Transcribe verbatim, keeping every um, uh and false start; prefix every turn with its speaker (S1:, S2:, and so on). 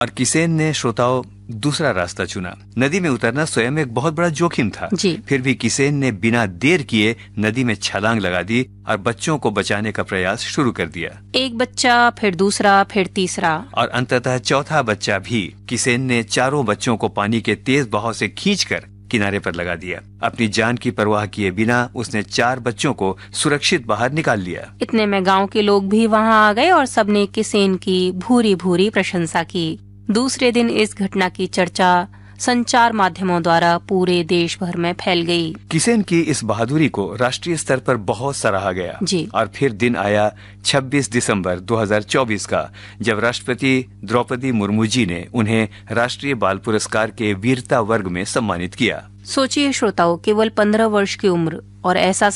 S1: और किसेन ने श्रोताओं दूसरा रास्ता चुना। नदी में उतरना स्वयं एक बहुत बड़ा जोखिम था।
S2: जी।
S1: फिर भी किसेन ने बिना देर किए नदी में छलांग लगा दी और बच्चों को बचाने का प्रयास शुरू कर दिया।
S2: एक बच्चा, फिर दूसरा, फिर तीसरा
S1: और अंततः चौथा बच्चा भी किसेन ने चारों बच्चों को पानी के तेज बहाव से खींचकर किनारे पर लगा दिया। अपनी जान की परवाह किए बिना उसने चार बच्चों को सुरक्षित बाहर निकाल लिया।
S2: इतने में गांव के लोग भी वहां आ गए और सबने किसेन की भूरी भूरी प्रशंसा की। दूसरे दिन इस घटना की चर्चा संचार माध्यमों द्वारा पूरे देश भर में फैल गई।
S1: किसेन की इस बहादुरी को राष्ट्रीय स्तर पर बहुत सराहा गया।
S2: जी।
S1: और फिर दिन आया छब्बीस दिसंबर दो हज़ार चौबीस का, जब राष्ट्रपति द्रौपदी मुर्मू जी ने उन्हें राष्ट्रीय बाल पुरस्कार के वीरता वर्ग में सम्मानित किया।
S2: सोचिए श्रोताओं, केवल पंद्रह वर्ष की उम्र और ऐसा